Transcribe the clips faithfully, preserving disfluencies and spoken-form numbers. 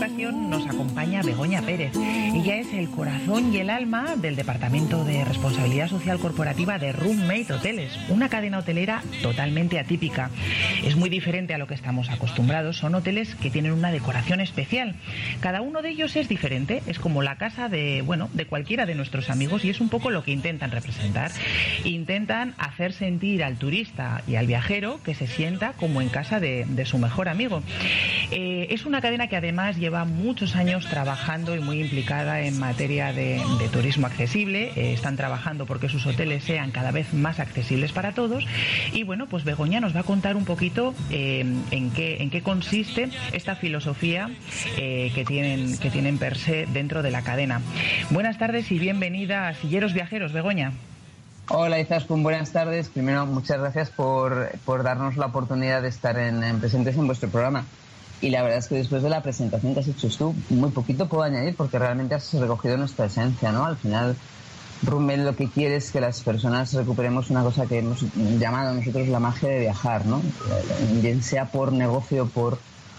ocasión nos acompaña Begoña Pérez. Ella es el corazón y el alma del Departamento de Responsabilidad Social Corporativa de Roommate Hoteles, una cadena hotelera totalmente atípica. Es muy diferente a lo que estamos acostumbrados. Son hoteles que tienen una decoración especial. Cada uno de ellos es diferente, es como la casa de, bueno, de cualquiera de nuestros amigos, y es un poco lo que intentan representar. Intentan hacer sentir al turista y al viajero que se sienta como en casa de, de su mejor amigo. Eh, es una cadena que además lleva muchos años trabajando y muy implicada en materia de, de turismo accesible. Eh, están trabajando porque sus hoteles sean cada vez más accesibles para todos. Y bueno, pues Begoña nos va a contar un poquito eh, en qué en qué consiste esta filosofía eh, que tienen que tienen per se dentro de la cadena. Buenas tardes y bienvenida a Silleros Viajeros, Begoña. Hola Izaskun, buenas tardes. Primero, muchas gracias por, por darnos la oportunidad de estar en, en presentes en vuestro programa. Y la verdad es que después de la presentación que has hecho tú, muy poquito puedo añadir porque realmente has recogido nuestra esencia, ¿no? Al final, Roommate lo que quiere es que las personas recuperemos una cosa que hemos llamado nosotros la magia de viajar, ¿no? Bien sea por negocio por,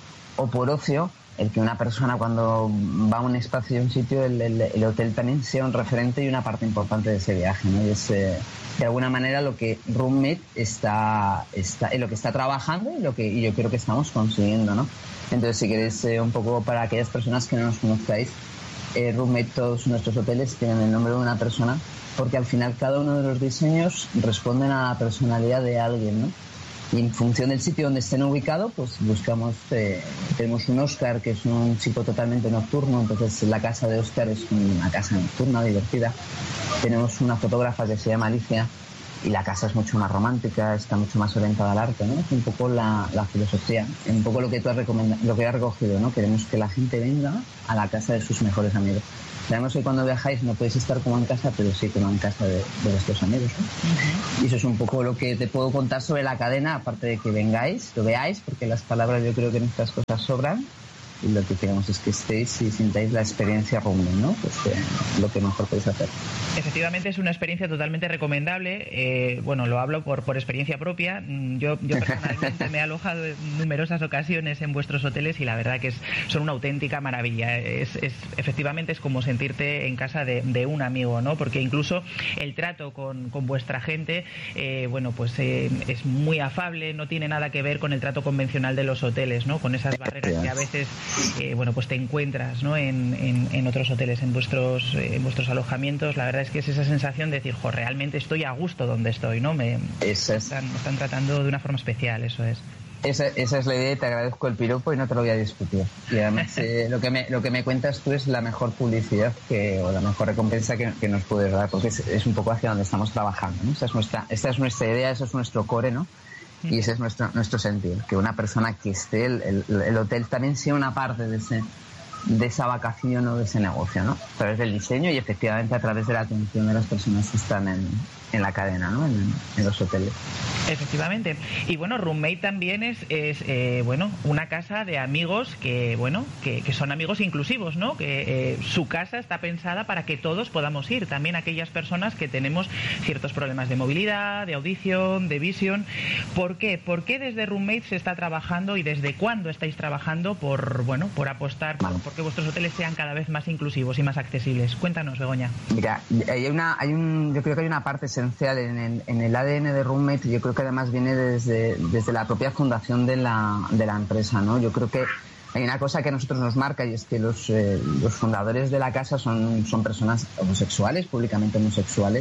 o por ocio, el que una persona cuando va a un espacio y a un sitio, el, el, el hotel también sea un referente y una parte importante de ese viaje, ¿no? Y es eh, de alguna manera lo que Roommate está, está, en lo que está trabajando y lo que y yo creo que estamos consiguiendo, ¿no? Entonces, si queréis eh, un poco para aquellas personas que no nos conozcáis, eh, Roommate, todos nuestros hoteles tienen el nombre de una persona, porque al final cada uno de los diseños responden a la personalidad de alguien, ¿no? Y en función del sitio donde estén ubicados, pues buscamos, eh, tenemos un Oscar que es un chico totalmente nocturno, entonces la casa de Oscar es una casa nocturna, divertida. Tenemos una fotógrafa que se llama Alicia y la casa es mucho más romántica, está mucho más orientada al arte, ¿no? Es un poco la, la filosofía, un poco lo que tú has recomendado, lo que has recogido, ¿no? Queremos que la gente venga a la casa de sus mejores amigos. Sabemos que cuando viajáis no podéis estar como en casa, pero sí como en casa de, de vuestros amigos, ¿no? Uh-huh. Y eso es un poco lo que te puedo contar sobre la cadena, aparte de que vengáis, lo veáis, porque las palabras yo creo que nuestras cosas sobran. Y lo que queremos es que estéis y sintáis la experiencia Roommate, ¿no? Pues eh, lo que mejor podéis hacer. Efectivamente es una experiencia totalmente recomendable. Eh, bueno, lo hablo por, por experiencia propia. Yo, yo personalmente me he alojado en numerosas ocasiones en vuestros hoteles y la verdad que es, son una auténtica maravilla. Es, es, efectivamente es como sentirte en casa de, de un amigo, ¿no? Porque incluso el trato con, con vuestra gente, eh, bueno, pues eh, es muy afable, no tiene nada que ver con el trato convencional de los hoteles, ¿no? Con esas barreras que a veces Eh, bueno, pues te encuentras, ¿no? en, en, en otros hoteles, en vuestros eh, en vuestros alojamientos. La verdad es que es esa sensación de decir, jo, realmente estoy a gusto donde estoy, ¿no? Me, eso es. están, me están tratando de una forma especial, eso es. Esa, esa es la idea y te agradezco el piropo y no te lo voy a discutir. Y además eh, lo que me lo que me cuentas tú es la mejor publicidad que o la mejor recompensa que, que nos puedes dar, porque es, es un poco hacia donde estamos trabajando, ¿no? Esa es nuestra, esta es nuestra idea, eso es nuestro core, ¿no? Y ese es nuestro nuestro sentido, que una persona que esté, el, el, el hotel también sea una parte de ese de esa vacación o de ese negocio, ¿no? A través del diseño y efectivamente a través de la atención de las personas que están en, en la cadena, ¿no? En, en los hoteles. Efectivamente. Y bueno, Roommate también es, es eh, bueno, una casa de amigos que, bueno, que, que son amigos inclusivos, ¿no? Que eh, su casa está pensada para que todos podamos ir, también aquellas personas que tenemos ciertos problemas de movilidad, de audición, de visión. ¿Por qué? ¿Por qué desde Roommate se está trabajando y desde cuándo estáis trabajando por, bueno, por apostar por, por que vuestros hoteles sean cada vez más inclusivos y más accesibles? Cuéntanos, Begoña. Mira, hay una, hay un, yo creo que hay una parte esencial en el, en el A D N de Roommate, yo creo que además viene desde, desde la propia fundación de la, de la empresa, ¿no? Yo creo que hay una cosa que a nosotros nos marca y es que los, eh, los fundadores de la casa son, son personas homosexuales, públicamente homosexuales.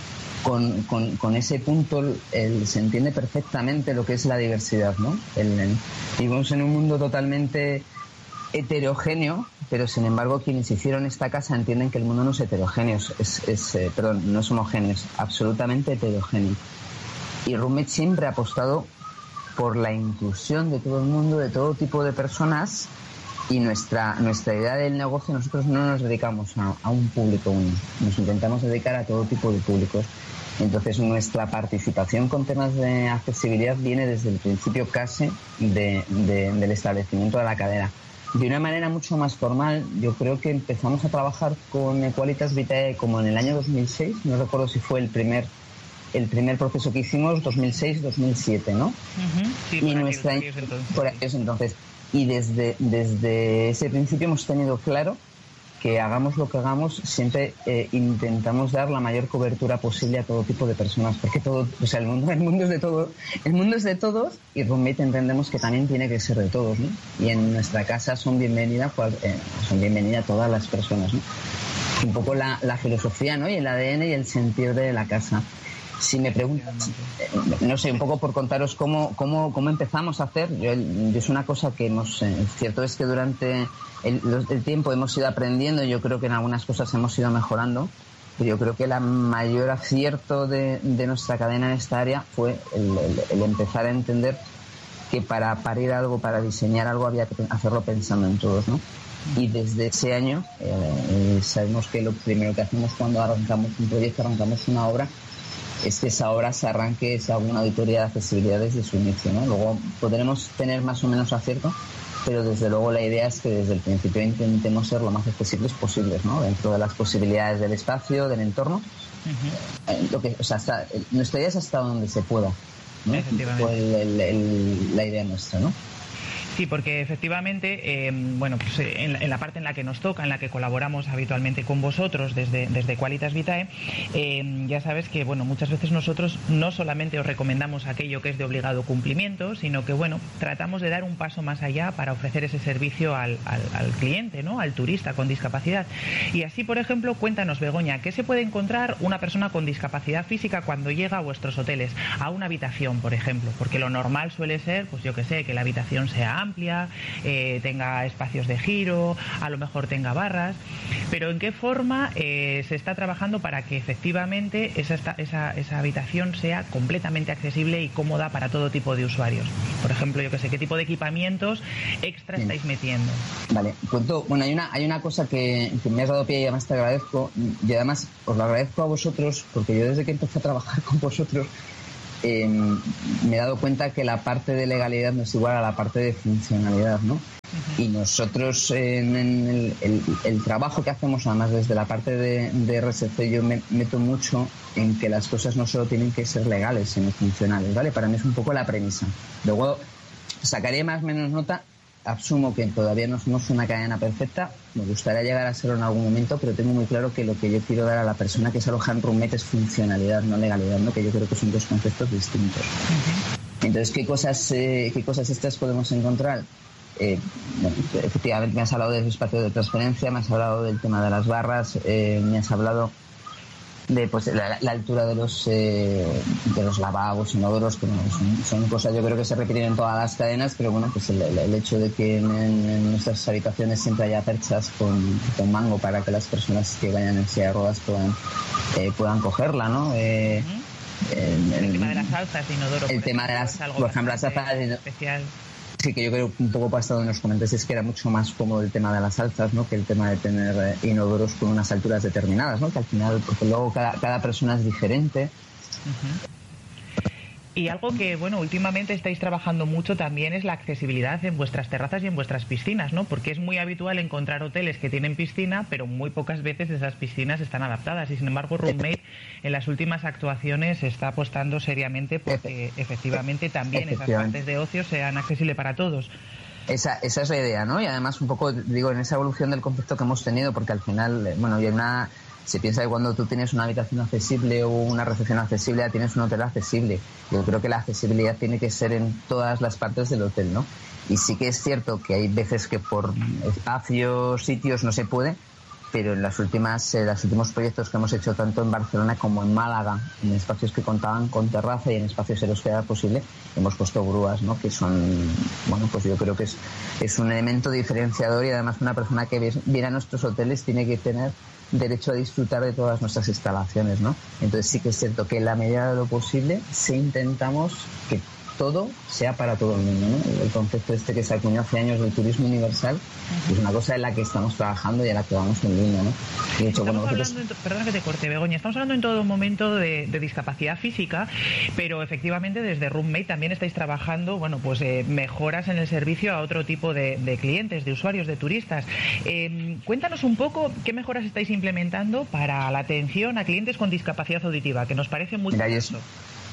Con, con, con ese punto el, se entiende perfectamente lo que es la diversidad, ¿no? El, el, vivimos en un mundo totalmente heterogéneo, pero sin embargo quienes hicieron esta casa entienden que el mundo no es heterogéneo, es, es eh, perdón, no es homogéneo, es absolutamente heterogéneo. Y Roommate siempre ha apostado por la inclusión de todo el mundo, de todo tipo de personas, y nuestra nuestra idea del negocio, nosotros no nos dedicamos a, a un público único, nos intentamos dedicar a todo tipo de públicos. Entonces nuestra participación con temas de accesibilidad viene desde el principio casi de, de, del establecimiento de la cadena. De una manera mucho más formal, yo creo que empezamos a trabajar con Equalitas Vitae como en el año dos mil seis, no recuerdo si fue el primer el primer proceso que hicimos, dos mil seis dos mil siete, ¿no? Uh-huh. Sí, y por nuestra aquellos entonces. por aquellos entonces y desde, desde ese principio hemos tenido claro que hagamos lo que hagamos, siempre eh, intentamos dar la mayor cobertura posible a todo tipo de personas, porque todo, o sea, el mundo, el mundo es de todos, el mundo es de todos, y Roommate entendemos que también tiene que ser de todos, ¿no? Y en nuestra casa son bienvenidas, pues, eh, son bienvenidas todas las personas, ¿no? Un poco la, la filosofía, ¿no? Y el A D N y el sentir de la casa. Si me preguntas, no sé, un poco por contaros cómo, cómo, cómo empezamos a hacer, yo, yo es una cosa que hemos, eh, cierto es que durante el, el tiempo hemos ido aprendiendo, yo creo que en algunas cosas hemos ido mejorando, pero yo creo que el mayor acierto de, de nuestra cadena en esta área fue el, el, el empezar a entender que para parir algo, para diseñar algo, había que hacerlo pensando en todos, ¿no? Y desde ese año eh, sabemos que lo primero que hacemos cuando arrancamos un proyecto, arrancamos una obra, es que esa obra se arranque, se haga una auditoría de accesibilidad desde su inicio, ¿no? Luego podremos tener más o menos acierto, pero desde luego la idea es que desde el principio intentemos ser lo más accesibles posibles, ¿no? Dentro de las posibilidades del espacio, del entorno. Uh-huh. eh, lo que, o sea, hasta, nuestra idea es hasta donde se pueda, ¿no? Efectivamente. El, el, el, la idea nuestra, ¿no? Sí, porque efectivamente, eh, bueno, pues en, en la parte en la que nos toca, en la que colaboramos habitualmente con vosotros desde, desde Qualitas Vitae, eh, ya sabes que, bueno, muchas veces nosotros no solamente os recomendamos aquello que es de obligado cumplimiento, sino que, bueno, tratamos de dar un paso más allá para ofrecer ese servicio al, al, al cliente, ¿no? Al turista con discapacidad. Y así, por ejemplo, cuéntanos, Begoña, ¿qué se puede encontrar una persona con discapacidad física cuando llega a vuestros hoteles? A una habitación, por ejemplo, porque lo normal suele ser, pues yo que sé, que la habitación sea amplia, amplia, eh, tenga espacios de giro, a lo mejor tenga barras, pero ¿en qué forma eh, se está trabajando para que efectivamente esa, esa, esa habitación sea completamente accesible y cómoda para todo tipo de usuarios? Por ejemplo, yo que sé, ¿qué tipo de equipamientos extra Bien. estáis metiendo? Vale, cuento, bueno, hay una, hay una cosa que, que me has dado pie y además te agradezco, y además os lo agradezco a vosotros, porque yo desde que empecé a trabajar con vosotros Eh, me he dado cuenta que la parte de legalidad no es igual a la parte de funcionalidad, ¿no? Uh-huh. Y nosotros eh, en el, el, el trabajo que hacemos, además desde la parte de, de R S C, yo me meto mucho en que las cosas no solo tienen que ser legales, sino funcionales, ¿vale? Para mí es un poco la premisa. Luego sacaré más o menos nota. Asumo que todavía no somos una cadena perfecta, me gustaría llegar a serlo en algún momento, pero tengo muy claro que lo que yo quiero dar a la persona que se aloja en Roommate es funcionalidad, no legalidad, ¿no? Que yo creo que son dos conceptos distintos. Uh-huh. Entonces, ¿qué cosas, eh, qué cosas estas podemos encontrar? Eh, bueno, efectivamente, me has hablado del espacio de transferencia, me has hablado del tema de las barras, eh, me has hablado de pues la, la altura de los eh, de los lavabos, inodoros, que bueno, son, son cosas yo creo que se repiten en todas las cadenas, pero bueno, pues el, el hecho de que en, en nuestras habitaciones siempre haya perchas con, con mango para que las personas que vayan en silla de ruedas puedan eh, puedan cogerla, ¿no? Eh, uh-huh. el, el, el tema de las alzas de inodoro, el por tema ejemplo, de las, por ejemplo, las alzas especial. Sí, que yo creo un poco pasado en los comentarios es que era mucho más cómodo el tema de las alzas, ¿no? Que el tema de tener eh, inodoros con unas alturas determinadas, ¿no? Que al final, porque luego cada, cada persona es diferente. Uh-huh. Y algo que, bueno, últimamente estáis trabajando mucho también es la accesibilidad en vuestras terrazas y en vuestras piscinas, ¿no? Porque es muy habitual encontrar hoteles que tienen piscina, pero muy pocas veces esas piscinas están adaptadas. Y sin embargo, Roommate en las últimas actuaciones está apostando seriamente porque efectivamente también esas partes de ocio sean accesibles para todos. Esa, esa es la idea, ¿no? Y además un poco, digo, en esa evolución del concepto que hemos tenido, porque al final, bueno, hay una... Se piensa que cuando tú tienes una habitación accesible o una recepción accesible, ya tienes un hotel accesible. Yo creo que la accesibilidad tiene que ser en todas las partes del hotel, ¿no? Y sí que es cierto que hay veces que por espacios, sitios no se puede, pero en las últimas, eh, los últimos proyectos que hemos hecho tanto en Barcelona como en Málaga, en espacios que contaban con terraza y en espacios en los que era posible, hemos puesto grúas, ¿no? Que son, bueno, pues yo creo que es, es un elemento diferenciador y además una persona que viene a nuestros hoteles tiene que tener derecho a disfrutar de todas nuestras instalaciones, ¿no? Entonces sí que es cierto que en la medida de lo posible sí intentamos que todo sea para todo el mundo, ¿no? El concepto este que se acuñó hace años del turismo universal uh-huh. es una cosa en la que estamos trabajando y en la que vamos en línea, ¿no? De hecho, bueno, nosotros... hablando, perdona que te corte, Begoña, estamos hablando en todo momento de, de discapacidad física, pero efectivamente desde Roommate también estáis trabajando, bueno, pues eh, mejoras en el servicio a otro tipo de, de clientes, de usuarios, de turistas. Eh, cuéntanos un poco qué mejoras estáis implementando para la atención a clientes con discapacidad auditiva, que nos parece muy curioso.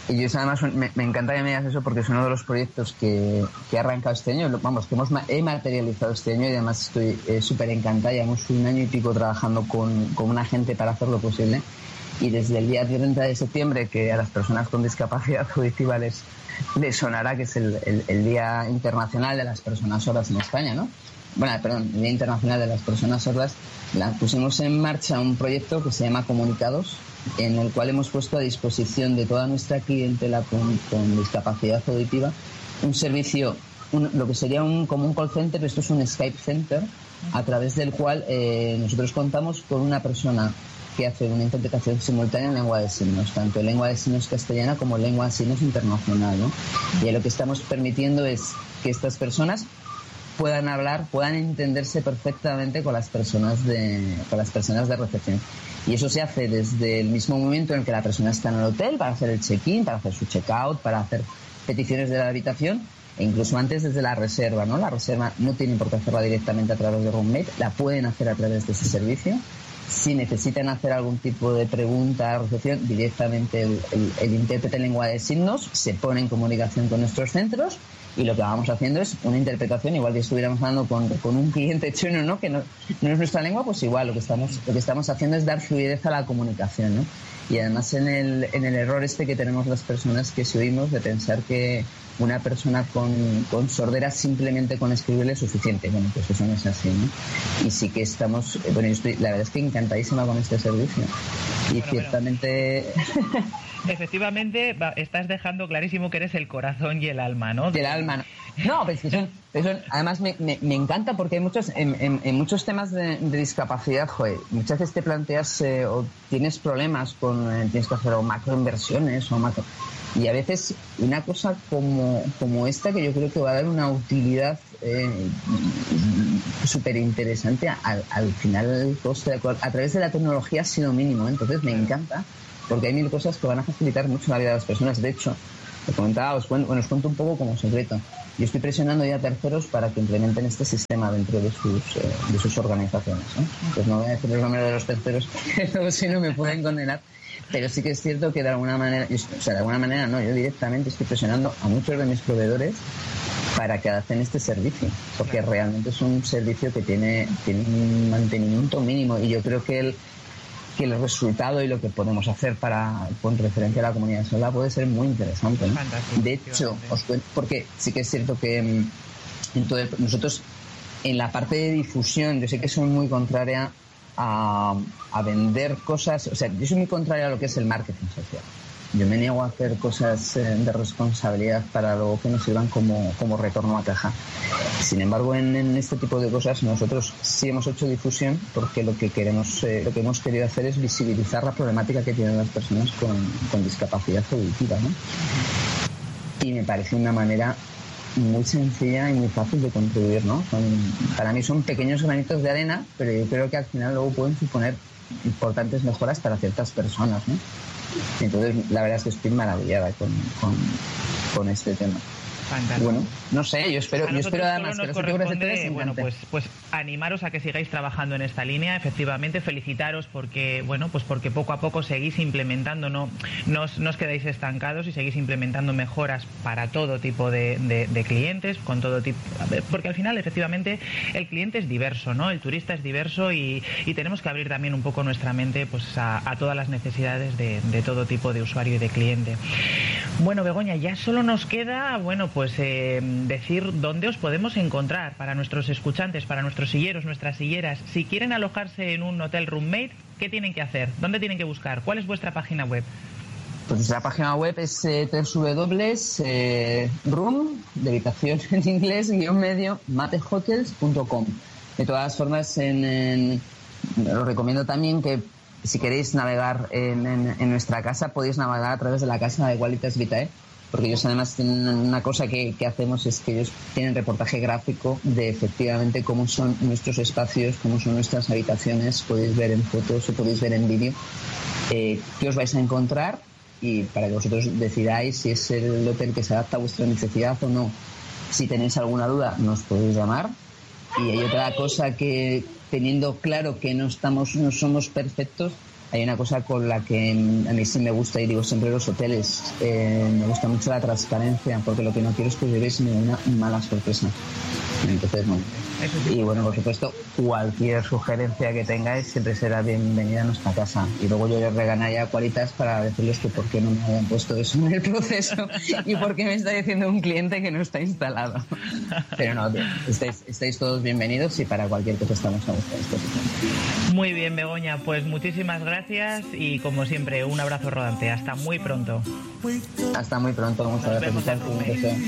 Y yo además me, me encanta que me digas eso porque es uno de los proyectos que, que he arrancado este año, vamos, que hemos he materializado este año y además estoy eh, súper encantada. Llevamos un año y pico trabajando con, con una gente para hacerlo posible y desde el día treinta de septiembre, que a las personas con discapacidad auditiva les, les sonará, que es el, el, el Día Internacional de las Personas Sordas en España, ¿no? Bueno, perdón, el Día Internacional de las Personas Sordas, la pusimos en marcha un proyecto que se llama Comunicados, en el cual hemos puesto a disposición de toda nuestra clientela con, con discapacidad auditiva un servicio, un, lo que sería un, como un call center, esto es un Skype Center, a través del cual eh, nosotros contamos con una persona que hace una interpretación simultánea en lengua de signos, tanto en lengua de signos castellana como en lengua de signos internacional, ¿no? Y lo que estamos permitiendo es que estas personas puedan hablar, puedan entenderse perfectamente con las personas de, con las personas de recepción. Y eso se hace desde el mismo momento en el que la persona está en el hotel para hacer el check-in, para hacer su check-out, para hacer peticiones de la habitación, e incluso antes desde la reserva, ¿no? La reserva no tienen por qué hacerla directamente a través de Roommate, la pueden hacer a través de ese servicio. Si necesitan hacer algún tipo de pregunta a recepción, directamente el, el, el intérprete en lengua de signos se pone en comunicación con nuestros centros y lo que vamos haciendo es una interpretación, igual que estuviéramos hablando con, con un cliente chino, ¿no? Que no, no es nuestra lengua, pues igual lo que estamos lo que estamos haciendo es dar fluidez a la comunicación, ¿no? Y además en el, en el error este que tenemos las personas que se oímos de pensar que una persona con, con sordera simplemente con escribirle es suficiente. Bueno, pues eso no es así, ¿no? Y sí que estamos, bueno, yo estoy, la verdad es que encantadísima con este servicio. Y bueno, ciertamente... Bueno. Efectivamente, estás dejando clarísimo que eres el corazón y el alma, ¿no? El alma, ¿no? No, pero es que son, son además me, me, me encanta porque hay muchos, en, en, en muchos temas de, de discapacidad, joder, muchas veces te planteas eh, o tienes problemas con, eh, tienes que hacer o macroinversiones o macro... Y a veces una cosa como, como esta que yo creo que va a dar una utilidad eh, súper interesante, al, al final el coste de, a través de la tecnología ha sido mínimo, entonces me encanta porque hay mil cosas que van a facilitar mucho la vida de las personas. De hecho, os comentaba, os cuento, bueno, os cuento un poco como secreto. Yo estoy presionando ya a terceros para que implementen este sistema dentro de sus, eh, de sus organizaciones, ¿no? Pues no voy a decir el nombre de los terceros, luego si no me pueden condenar. Pero sí que es cierto que de alguna manera, o sea, de alguna manera no, yo directamente estoy presionando a muchos de mis proveedores para que adapten este servicio, porque realmente es un servicio que tiene, tiene un mantenimiento mínimo y yo creo que el, que el resultado y lo que podemos hacer para con referencia a la comunidad sorda puede ser muy interesante, ¿no? De hecho, os cuento, porque sí que es cierto que en todo el, nosotros en la parte de difusión, yo sé que soy muy contraria A, a vender cosas, o sea, yo soy muy contrario a lo que es el marketing social. Yo me niego a hacer cosas eh, de responsabilidad para luego que nos sirvan como, como retorno a caja. Sin embargo, en, en este tipo de cosas nosotros sí hemos hecho difusión porque lo que queremos, eh, lo que hemos querido hacer es visibilizar la problemática que tienen las personas con, con discapacidad auditiva, ¿no? Y me parece una manera muy sencilla y muy fácil de contribuir, ¿no? Son, para mí son pequeños granitos de arena, pero yo creo que al final luego pueden suponer importantes mejoras para ciertas personas, ¿no? Entonces, la verdad es que estoy maravillada con, con, con este tema. Fantástico. Bueno, no sé, yo espero, yo espero además que las figuras de tres bueno, pues, pues animaros a que sigáis trabajando en esta línea, efectivamente, felicitaros porque, bueno, pues porque poco a poco seguís implementando, no, no, os, no os quedáis estancados y seguís implementando mejoras para todo tipo de, de, de clientes, con todo tipo, porque al final, efectivamente, el cliente es diverso, ¿no? El turista es diverso y, y tenemos que abrir también un poco nuestra mente pues a, a todas las necesidades de, de todo tipo de usuario y de cliente. Bueno, Begoña, ya solo nos queda, bueno, pues eh, decir dónde os podemos encontrar para nuestros escuchantes, para nuestros silleros, nuestras silleras. Si quieren alojarse en un hotel Roommate, ¿qué tienen que hacer? ¿Dónde tienen que buscar? ¿Cuál es vuestra página web? Pues la página web es eh, doble u doble u doble u punto eh, room, de habitación en inglés, guión medio, mapehotels punto com. De todas formas, en, en, os recomiendo también que si queréis navegar en, en, en nuestra casa, podéis navegar a través de la casa de Qualitas Vitae, porque ellos además tienen una cosa que, que hacemos es que ellos tienen reportaje gráfico de efectivamente cómo son nuestros espacios, cómo son nuestras habitaciones, podéis ver en fotos o podéis ver en vídeo eh, qué os vais a encontrar y para que vosotros decidáis si es el hotel que se adapta a vuestra necesidad o no. Si tenéis alguna duda nos podéis llamar. Y hay otra cosa que, teniendo claro que no estamos, no somos perfectos, hay una cosa con la que a mí sí me gusta, y digo siempre los hoteles, eh, me gusta mucho la transparencia, porque lo que no quiero es que os llevéis una mala sorpresa. Entonces, bueno. Y bueno, por supuesto, cualquier sugerencia que tengáis siempre será bienvenida a nuestra casa. Y luego yo les regañaré a Qualitas para decirles que por qué no me habían puesto eso en el proceso y por qué me está diciendo un cliente que no está instalado. Pero no, estáis, estáis todos bienvenidos, y para cualquier cosa estamos a vuestra disposición. Muy bien, Begoña, pues muchísimas gracias y como siempre, un abrazo rodante. Hasta muy pronto. Hasta muy pronto, muchas Nos gracias. vemos en Room Mate.